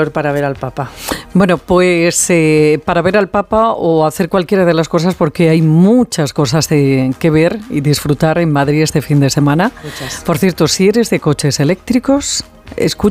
para ver al Papa? Bueno, pues para ver al Papa o hacer cualquiera de las cosas, porque hay muchas cosas que ver y disfrutar en Madrid este fin de semana. Muchas. Por cierto, si eres de coches eléctricos, escucha